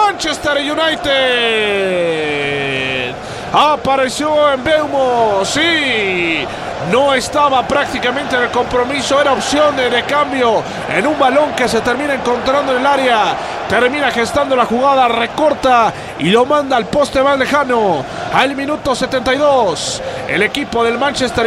Manchester United. Apareció en Mbeumo, sí. No estaba prácticamente en el compromiso, era opción de cambio en un balón que se termina encontrando en el área. Termina gestando la jugada, recorta y lo manda al poste más lejano. Al minuto 72, el equipo del Manchester